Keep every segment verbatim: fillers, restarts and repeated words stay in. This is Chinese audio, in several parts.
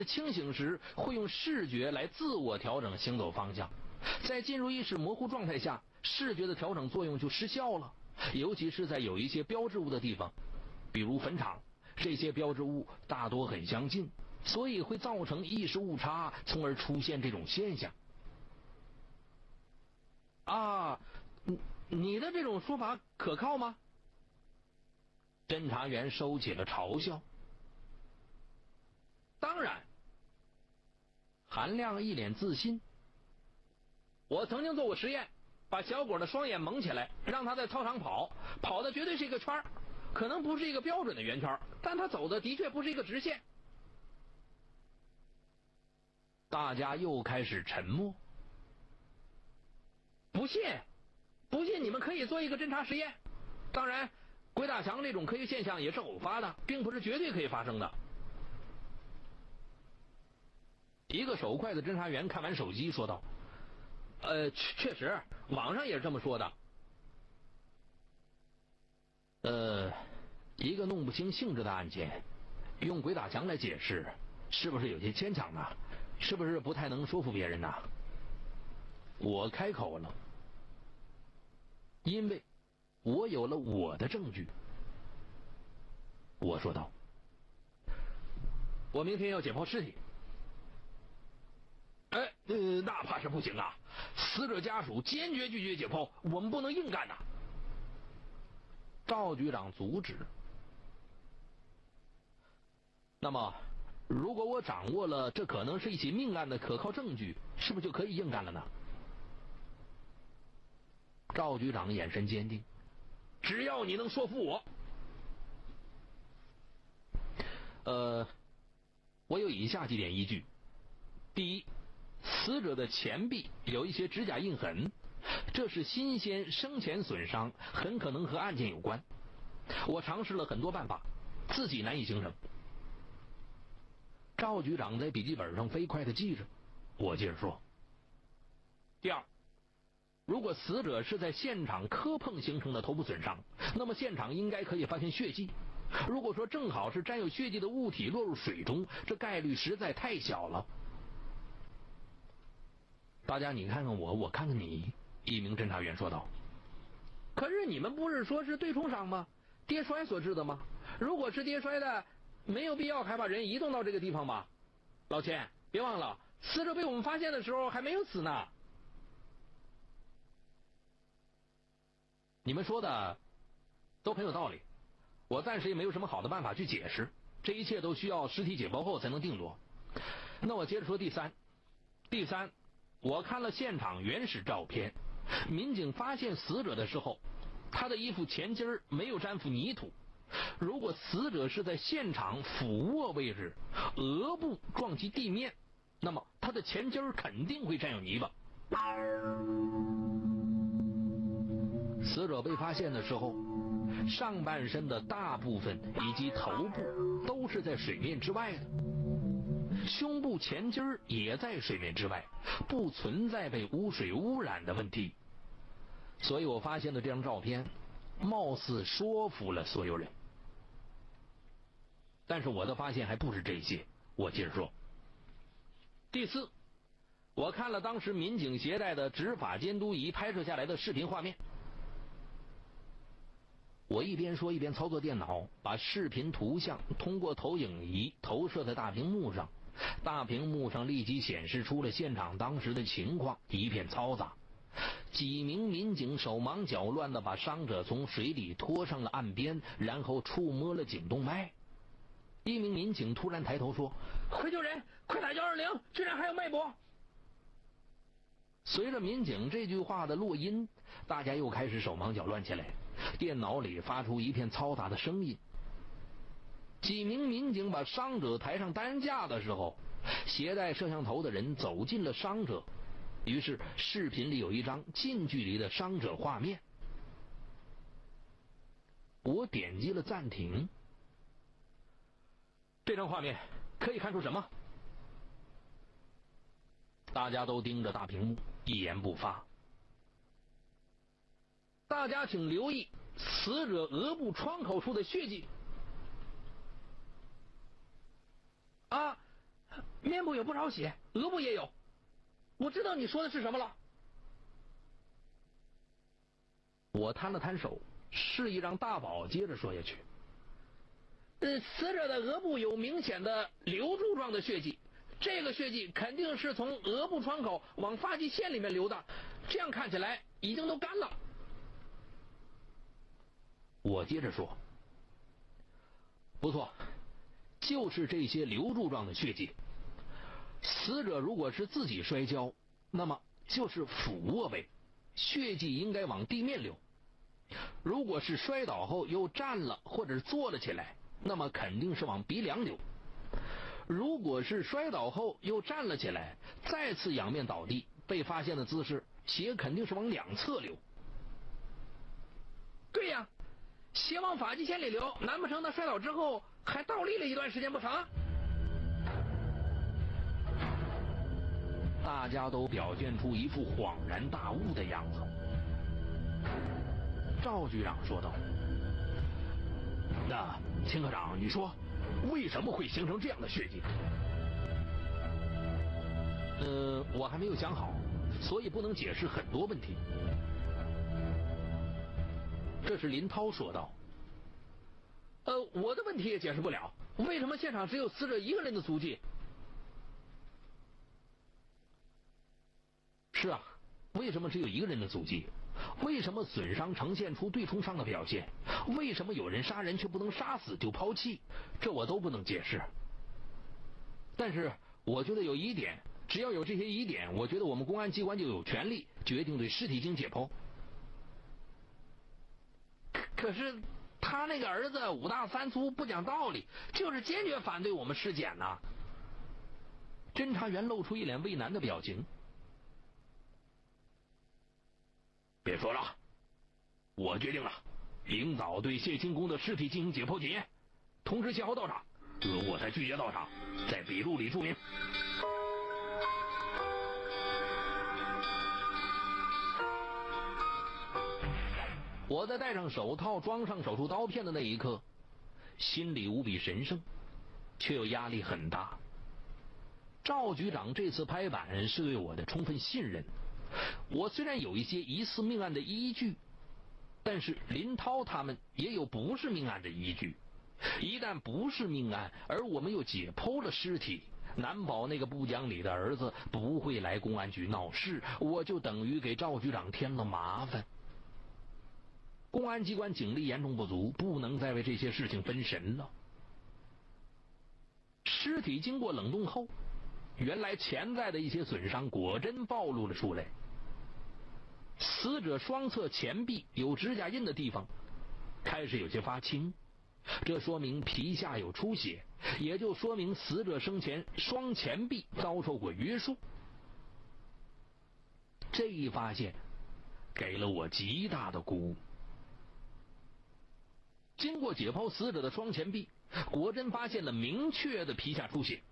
清醒时会用视觉来自我调整行走方向，在进入意识模糊状态下，视觉的调整作用就失效了，尤其是在有一些标志物的地方，比如坟场，这些标志物大多很相近，所以会造成意识误差，从而出现这种现象。啊，你的这种说法可靠吗？侦查员收起了嘲笑。当然。韩亮一脸自信。我曾经做过实验，把小果的双眼蒙起来，让他在操场跑，跑的绝对是一个圈，可能不是一个标准的圆圈，但他走的的确不是一个直线。大家又开始沉默。不信，不信你们可以做一个侦查实验。当然，鬼打墙这种科学现象也是偶发的，并不是绝对可以发生的。一个手快的侦查员看完手机说道：呃，确实，网上也是这么说的。呃，一个弄不清性质的案件，用鬼打墙来解释，是不是有些牵强呢？是不是不太能说服别人呢？我开口了，因为我有了我的证据。我说道：我明天要解剖尸体。哎，呃，那怕是不行啊！死者家属坚决拒绝解剖，我们不能硬干呐。赵局长阻止。那么，如果我掌握了这可能是一起命案的可靠证据，是不是就可以硬干了呢？赵局长眼神坚定，只要你能说服我。呃，我有以下几点依据。第一，死者的前臂有一些指甲印痕，这是新鲜生前损伤，很可能和案件有关。我尝试了很多办法，自己难以形成。赵局长在笔记本上飞快地记着，我接着说。第二，如果死者是在现场磕碰形成的头部损伤，那么现场应该可以发现血迹。如果说正好是沾有血迹的物体落入水中，这概率实在太小了。大家你看看我，我看看你，一名侦查员说道。可是你们不是说是对冲伤吗？跌摔所致的吗？如果是跌摔的，没有必要还把人移动到这个地方吧？老钱，别忘了，死者被我们发现的时候还没有死呢。你们说的都很有道理，我暂时也没有什么好的办法去解释，这一切都需要尸体解剖后才能定夺。那我接着说第三，第三，我看了现场原始照片，民警发现死者的时候，他的衣服前襟没有沾附泥土。如果死者是在现场俯卧位置，额部撞击地面，那么他的前襟肯定会沾有泥巴。死者被发现的时候，上半身的大部分以及头部都是在水面之外的，胸部前襟也在水面之外，不存在被污水污染的问题。所以我发现的这张照片貌似说服了所有人。但是我的发现还不是这些，我接着说。第四，我看了当时民警携带的执法监督仪拍摄下来的视频画面。我一边说一边操作电脑，把视频图像通过投影仪投射在大屏幕上。大屏幕上立即显示出了现场当时的情况，一片嘈杂。几名民警手忙脚乱地把伤者从水里拖上了岸边，然后触摸了颈动脉。一名民警突然抬头说：快救人，快打一二零，居然还有脉搏。随着民警这句话的落音，大家又开始手忙脚乱起来，电脑里发出一片嘈杂的声音。几名民警把伤者抬上担架的时候，携带摄像头的人走近了伤者，于是视频里有一张近距离的伤者画面。我点击了暂停。这张画面可以看出什么？大家都盯着大屏幕，一言不发。大家请留意死者额部创口处的血迹。啊， 面部有不少血，额部也有。我知道你说的是什么了。我摊了摊手，示意让大宝接着说下去。呃，死者的额部有明显的流柱状的血迹，这个血迹肯定是从额部窗口往发际线里面流的，这样看起来已经都干了。我接着说，不错，就是这些流柱状的血迹。死者如果是自己摔跤，那么就是俯卧位，血迹应该往地面流。如果是摔倒后又站了或者坐了起来，那么肯定是往鼻梁流。如果是摔倒后又站了起来，再次仰面倒地，被发现的姿势，血肯定是往两侧流。对呀，血往发际线里流，难不成他摔倒之后还倒立了一段时间不成？大家都表现出一副恍然大悟的样子。赵局长说道：那秦科长，你说为什么会形成这样的血迹？呃，我还没有想好，所以不能解释很多问题。这是林涛说道。呃，我的问题也解释不了，为什么现场只有死者一个人的足迹？是啊，为什么只有一个人的足迹？为什么损伤呈现出对冲伤的表现？为什么有人杀人却不能杀死就抛弃？这我都不能解释。但是我觉得有疑点，只要有这些疑点，我觉得我们公安机关就有权利决定对尸体进行解剖。可是他那个儿子五大三粗不讲道理，就是坚决反对我们尸检呢。侦查员露出一脸为难的表情。别说了，我决定了，明早对谢清功的尸体进行解剖检验，通知谢豪到场，如果他拒绝到场，在笔录里注明。我在戴上手套、装上手术刀片的那一刻，心里无比神圣，却又压力很大。赵局长这次拍板是对我的充分信任。我虽然有一些疑似命案的依据，但是林涛他们也有不是命案的依据。一旦不是命案，而我们又解剖了尸体，难保那个不讲理的儿子不会来公安局闹事，我就等于给赵局长添了麻烦。公安机关警力严重不足，不能再为这些事情分神了。尸体经过冷冻后，原来潜在的一些损伤果真暴露了出来。死者双侧前臂有指甲印的地方开始有些发青，这说明皮下有出血，也就说明死者生前双前臂遭受过约束。这一发现给了我极大的鼓舞。经过解剖死者的双前臂，果真发现了明确的皮下出血。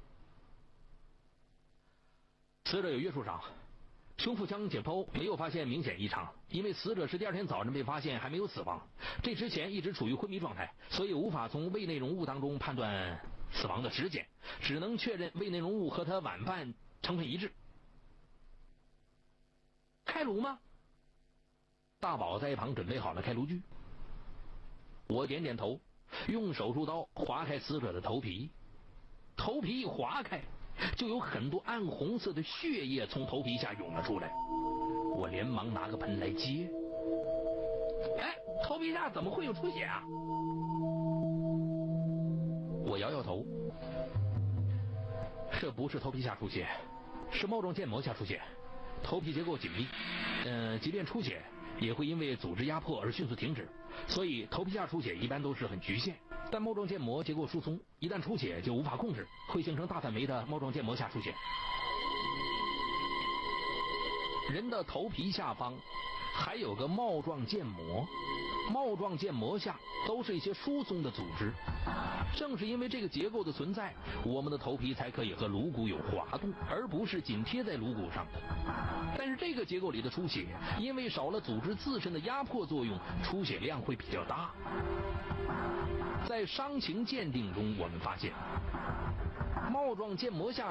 死者有约束伤，胸腹腔解剖没有发现明显异常，因为死者是第二天早晨被发现，还没有死亡，这之前一直处于昏迷状态，所以无法从胃内容物当中判断死亡的时间，只能确认胃内容物和他晚饭成分一致。开颅吗？大宝在一旁准备好了开颅具。我点点头，用手术刀划开死者的头皮，头皮一划开，就有很多暗红色的血液从头皮下涌了出来。我连忙拿个盆来接。哎，头皮下怎么会有出血啊？我摇摇头，这不是头皮下出血，是帽状腱膜下出血。头皮结构紧密，嗯、呃，即便出血也会因为组织压迫而迅速停止，所以头皮下出血一般都是很局限。但帽状腱膜结构疏松，一旦出血就无法控制，会形成大范围的帽状腱膜下出血。人的头皮下方还有个帽状腱膜，帽状腱膜下都是一些疏松的组织。正是因为这个结构的存在，我们的头皮才可以和颅骨有滑动，而不是紧贴在颅骨上的。但是这个结构里的出血，因为少了组织自身的压迫作用，出血量会比较大。在伤情鉴定中，我们发现帽状腱膜下